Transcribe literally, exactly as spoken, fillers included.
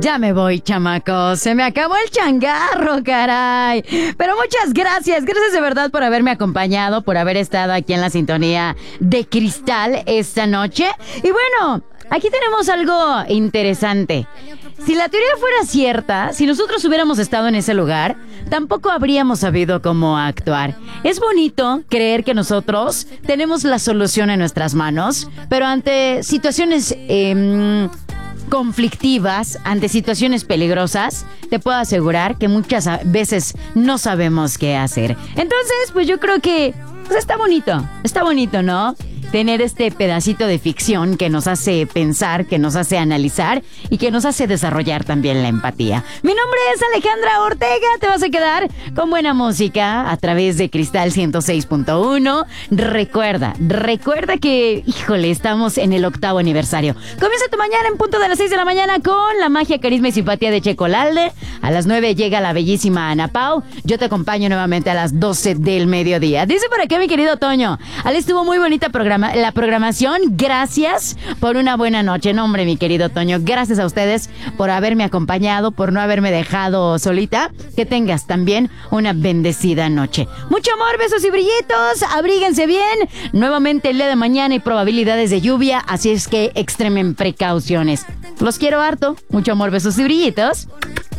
Ya me voy, chamacos. Se me acabó el changarro, caray. Pero muchas gracias. Gracias de verdad por haberme acompañado, por haber estado aquí en la sintonía de Cristal esta noche. Y bueno, aquí tenemos algo interesante. Si la teoría fuera cierta, si nosotros hubiéramos estado en ese lugar, tampoco habríamos sabido cómo actuar. Es bonito creer que nosotros tenemos la solución en nuestras manos, pero ante situaciones eh, conflictivas, ante situaciones peligrosas, te puedo asegurar que muchas veces no sabemos qué hacer. Entonces, pues yo creo que pues está bonito, está bonito, ¿no? Tener este pedacito de ficción que nos hace pensar, que nos hace analizar y que nos hace desarrollar también la empatía. Mi nombre es Alejandra Ortega, te vas a quedar con buena música a través de Cristal ciento seis punto uno. Recuerda, recuerda que, híjole, estamos en el octavo aniversario. Comienza tu mañana en punto de las seis de la mañana con la magia, carisma y simpatía de Checolalde. A las nueve llega la bellísima Ana Pau. Yo te acompaño nuevamente a las doce del mediodía. Dice por aquí mi querido Toño, Ale, estuvo muy bonita programa la programación, gracias por una buena noche. No, hombre, mi querido Toño, gracias a ustedes por haberme acompañado, por no haberme dejado solita. Que tengas también una bendecida noche. Mucho amor, besos y brillitos, abríguense bien. Nuevamente el día de mañana hay probabilidades de lluvia, así es que extremen precauciones. Los quiero harto, mucho amor, besos y brillitos.